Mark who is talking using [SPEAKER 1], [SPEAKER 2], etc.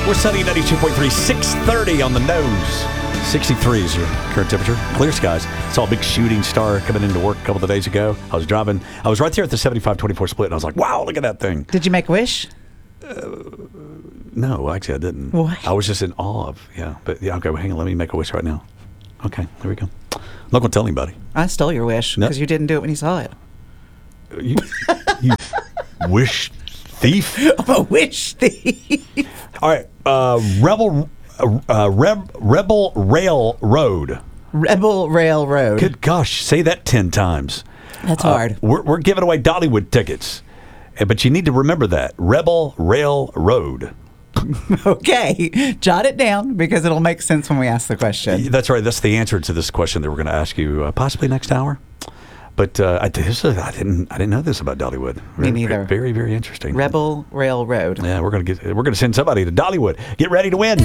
[SPEAKER 1] We're sunny 92.3, 630 on the nose. 63 is your current temperature. Clear skies. Saw a big shooting star coming into work a couple of days ago. I was driving. I was right there at the 75-24 split, and I was like, wow, look at that thing.
[SPEAKER 2] Did you make a wish?
[SPEAKER 1] No, actually, I didn't.
[SPEAKER 2] What?
[SPEAKER 1] I was just in awe of, But, okay, well, hang on. Let me make a wish right now. Okay, there we go. I'm not going to tell anybody.
[SPEAKER 2] I stole your wish because
[SPEAKER 1] No.
[SPEAKER 2] you didn't do it when you saw it.
[SPEAKER 1] You wish thief.
[SPEAKER 2] I'm a wish thief.
[SPEAKER 1] All right, Rebel Railroad.
[SPEAKER 2] Rebel Railroad.
[SPEAKER 1] Good gosh, say that 10 times.
[SPEAKER 2] That's hard.
[SPEAKER 1] We're giving away Dollywood tickets, but you need to remember that Rebel Railroad.
[SPEAKER 2] Okay, jot it down because it'll make sense when we ask the question.
[SPEAKER 1] That's right. That's the answer to this question that we're going to ask you possibly next hour. But I didn't know this about Dollywood.
[SPEAKER 2] Me neither.
[SPEAKER 1] Very, very interesting.
[SPEAKER 2] Rebel Railroad.
[SPEAKER 1] Yeah, we're gonna send somebody to Dollywood. Get ready to win.